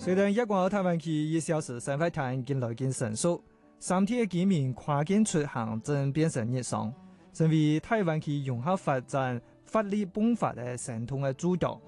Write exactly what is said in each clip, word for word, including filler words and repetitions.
雖然一港澳大灣區一小時生活體驗來見成熟，三天嘅居民跨境出行正變成日常，成為大灣區融合發展發力迸發嘅成功嘅主導。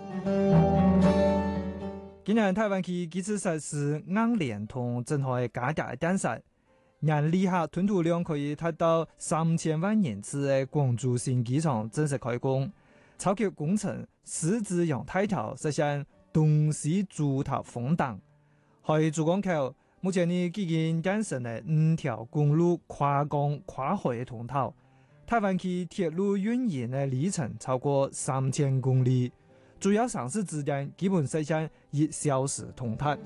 今年大灣區基礎設施硬聯通正係加大建設，年旅客吞吐量可以達到三千萬人次嘅廣州新機場正式開工，超級工程獅子洋大橋實現東西主塔封檔，喺珠江口目前呢已經建成嘅五條公路跨江跨海嘅通道，大灣區鐵路運營嘅里程超過三千公里，主要城市之間基本實現一小時通達。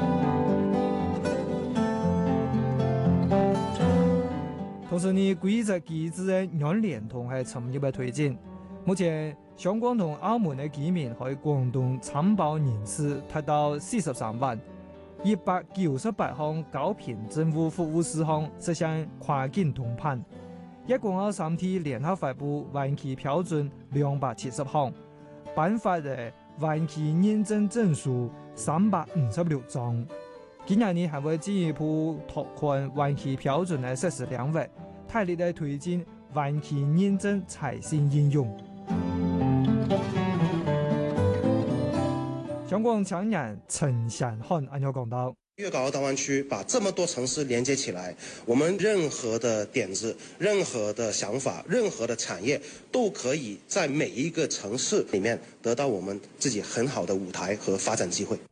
同時呢，規則機制嘅軟聯通係深入嘅推進。目前，香港同澳門嘅居民喺廣東參保人次達到四十三萬，一百九十八項高頻政務服務事項實現跨境通辦。一港澳三地聯合發布灣區標準兩百七十項，頒發嘅灣區認證證書三百五十六張。今年呢還會進一步拓寬灣區標準嘅實施領域，大力地推進灣區認證財政應用。香港青年陳善漢按照講到， 粵港澳大灣區把這麼多城市連接起來，我們任何的點子、任何的想法、任何的產業，都可以在每一個城市裏面得到我們自己很好的舞台和發展機會。